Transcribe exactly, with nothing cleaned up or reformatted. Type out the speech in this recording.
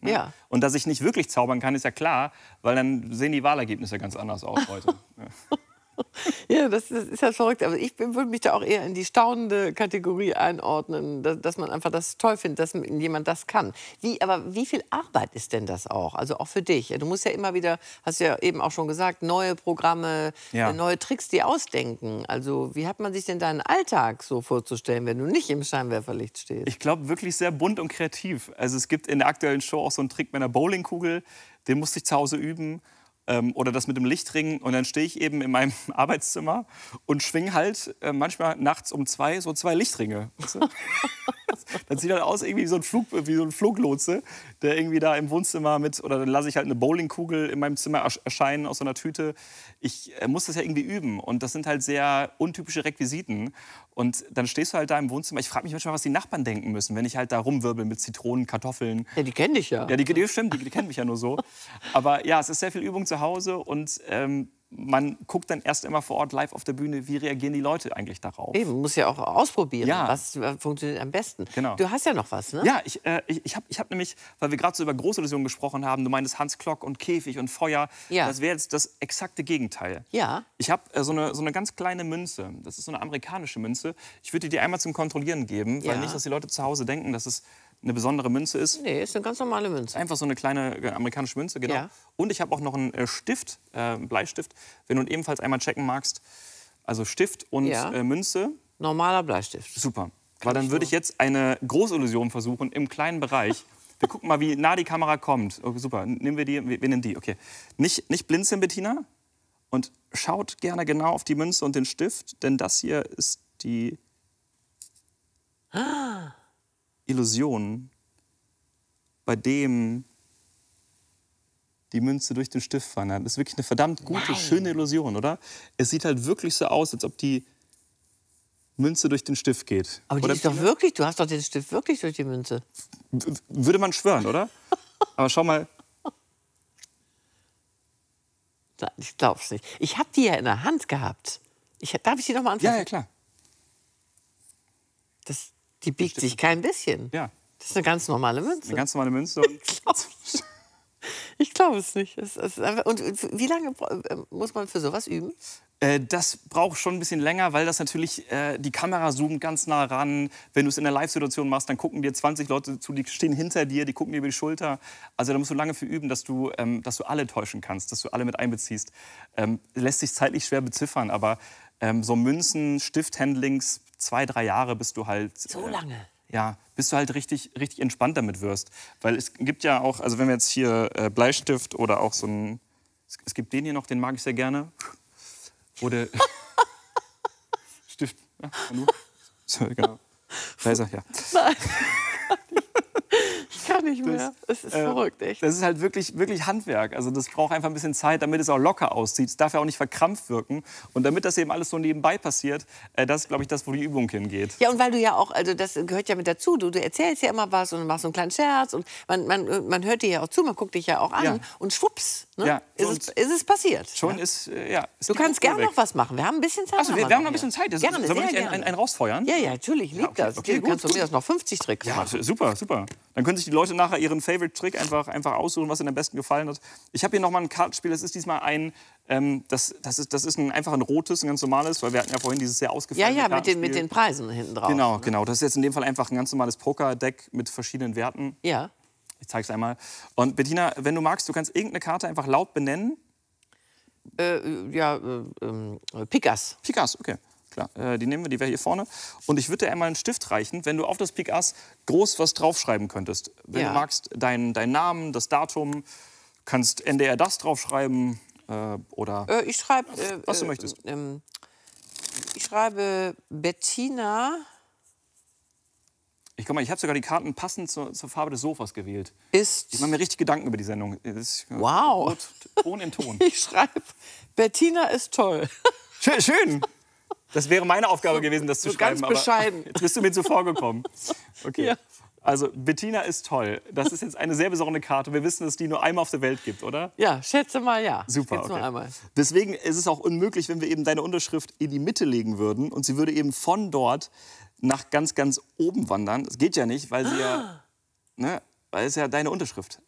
Ne? Ja. Und dass ich nicht wirklich zaubern kann, ist ja klar, weil dann sehen die Wahlergebnisse ganz anders aus heute. Ja. Ja, das, das ist ja verrückt. Aber ich würde mich da auch eher in die staunende Kategorie einordnen, dass, dass man einfach das toll findet, dass jemand das kann. Wie, aber wie viel Arbeit ist denn das auch? Also auch für dich. Du musst ja immer wieder, hast du ja eben auch schon gesagt, neue Programme, Ja. neue Tricks, die ausdenken. Also wie hat man sich denn deinen Alltag so vorzustellen, wenn du nicht im Scheinwerferlicht stehst? Ich glaube, wirklich sehr bunt und kreativ. Also es gibt in der aktuellen Show auch so einen Trick mit einer Bowlingkugel, den musste ich zu Hause üben. Ähm, oder das mit dem Lichtring. Und dann stehe ich eben in meinem Arbeitszimmer und schwing halt äh, manchmal nachts um zwei so zwei Lichtringe. Weißt du? Das sieht halt aus irgendwie wie so ein, Flug, wie so ein Fluglotse, der irgendwie da im Wohnzimmer mit... Oder dann lasse ich halt eine Bowlingkugel in meinem Zimmer erscheinen aus so einer Tüte. Ich äh, muss das ja irgendwie üben. Und das sind halt sehr untypische Requisiten. Und dann stehst du halt da im Wohnzimmer. Ich frage mich manchmal, was die Nachbarn denken müssen, wenn ich halt da rumwirbel mit Zitronen, Kartoffeln. Ja, die kenne ich ja. Ja, die, die stimmt, die, die kennen mich ja nur so. Aber ja, es ist sehr viel Übung zu Hause und ähm, man guckt dann erst immer vor Ort live auf der Bühne, wie reagieren die Leute eigentlich darauf. Eben, muss ja auch ausprobieren, Ja. was funktioniert am besten. Genau. Du hast ja noch was, ne? Ja, ich, äh, ich, ich habe ich hab nämlich, weil wir gerade so über Großillusionen gesprochen haben, du meintest Hans Klock und Käfig und Feuer, Ja. das wäre jetzt das exakte Gegenteil. Ja. Ich habe äh, so, eine, so eine ganz kleine Münze, das ist so eine amerikanische Münze. Ich würde die dir einmal zum Kontrollieren geben, weil Ja. nicht, dass die Leute zu Hause denken, dass es eine besondere Münze ist. Nee, ist eine ganz normale Münze. Einfach so eine kleine äh, amerikanische Münze, genau. Ja. Und ich habe auch noch einen äh, Stift, äh, einen Bleistift, wenn du ihn ebenfalls einmal checken magst. Also Stift und Ja. äh, Münze. Normaler Bleistift. Super. Weil dann würde ich jetzt eine Großillusion versuchen im kleinen Bereich. Wir gucken mal, wie nah die Kamera kommt. Okay, super. Nehmen wir die. Wir, wir nehmen die. Okay. Nicht, nicht blinzeln, Bettina. Und schaut gerne genau auf die Münze und den Stift, denn das hier ist die Ah. Illusion, bei dem die Münze durch den Stift wandert. Das ist wirklich eine verdammt gute, Nein. schöne Illusion, oder? Es sieht halt wirklich so aus, als ob die Münze durch den Stift geht. Aber die Oder ist doch wirklich, du hast doch den Stift wirklich durch die Münze. w- würde man schwören, oder? Aber schau mal, Nein, ich glaub's nicht. Ich habe die ja in der Hand gehabt. Ich, darf ich die noch mal anfassen? ja, ja, klar. Das, die biegt sich kein bisschen. Ja, Das ist eine ganz normale Münze. eine ganz normale Münze. Und Ich glaube es nicht. Es ist einfach, und wie lange äh, muss man für sowas üben? Äh, das braucht schon ein bisschen länger, weil das natürlich, äh, die Kamera zoomt ganz nah ran. Wenn du es in der Live-Situation machst, dann gucken dir zwanzig Leute zu, die stehen hinter dir, die gucken dir über die Schulter. Also da musst du lange für üben, dass du, ähm, dass du alle täuschen kannst, dass du alle mit einbeziehst. Ähm, lässt sich zeitlich schwer beziffern, aber ähm, so Münzen, Stift-Handlings, zwei, drei Jahre, bis du halt... So äh, lange? Ja, bis du halt richtig, richtig entspannt damit wirst. Weil es gibt ja auch, also wenn wir jetzt hier äh, Bleistift oder auch so ein... Es, es gibt den hier noch, den mag ich sehr gerne. Oder Stift. Ja, nur. So, genau. Da ist er, ja. Nein. Ich kann nicht mehr. Es ist äh, verrückt, echt. Das ist halt wirklich, wirklich Handwerk. Also das braucht einfach ein bisschen Zeit, damit es auch locker aussieht. Es darf ja auch nicht verkrampft wirken. Und damit das eben alles so nebenbei passiert, äh, das ist, glaube ich, das, wo die Übung hingeht. Ja, und weil du ja auch, also das gehört ja mit dazu, du, du erzählst ja immer was und machst so einen kleinen Scherz und man, man, man hört dir ja auch zu, man guckt dich ja auch an Ja. und schwupps, ne, Ja, ist, und es, ist es passiert. Schon ja. ist, äh, ja. ist Du die kannst Uhr gerne weg. noch was machen, wir haben ein bisschen Zeit. Achso, wir, wir haben noch ein bisschen hier. Zeit. Das, Gerne, sollen wir sehr nicht einen, gerne. einen, einen rausfeuern? Ja, ja, natürlich, ich liebe okay, das. okay, du kannst gut, von mir aus noch fünfzig Tricks Ja, machen. super, super. Dann können sich die Leute nachher ihren Favorite-Trick einfach, einfach aussuchen, was ihnen am besten gefallen hat. Ich habe hier noch mal ein Kartenspiel. Das ist diesmal ein, ähm, das, das ist, das ist ein, einfach ein rotes, ein ganz normales, weil wir hatten ja vorhin dieses sehr Ja, ausgefallene ja, mit den, Kartenspiel. mit den Preisen hinten drauf. Genau, ne? genau. Das ist jetzt in dem Fall einfach ein ganz normales Poker-Deck mit verschiedenen Werten. Ja. Ich zeige es einmal. Und Bettina, wenn du magst, du kannst irgendeine Karte einfach laut benennen. Äh, ja, äh, äh, Pikas. Pikas, okay. Klar, äh, die nehmen wir, die wäre hier vorne. Und ich würde dir einmal einen Stift reichen, wenn du auf das Pikas groß was draufschreiben könntest. Wenn Ja. du magst, deinen dein Namen, das Datum, kannst N D R das draufschreiben äh, oder Äh, ich schreibe. Äh, was du äh, möchtest. Ähm, ich schreibe Bettina Ich, guck mal, ich habe sogar die Karten passend zur, zur Farbe des Sofas gewählt. ist. Ich mache mir richtig Gedanken über die Sendung. Das ist, Wow. Rot, Ton in Ton. Ich schreibe Bettina ist toll. Schön, schön. Das wäre meine Aufgabe gewesen, das zu so ganz schreiben. bescheiden. Aber jetzt bist du mir zuvor gekommen. Okay. Ja. Also, Bettina ist toll. Das ist jetzt eine sehr besondere Karte. Wir wissen, dass es die nur einmal auf der Welt gibt, oder? Ja, schätze mal ja. Super, Jetzt okay. nur einmal. Deswegen ist es auch unmöglich, wenn wir eben deine Unterschrift in die Mitte legen würden und sie würde eben von dort nach ganz, ganz oben wandern. Das geht ja nicht, weil sie ja, ne, weil es ja deine Unterschrift.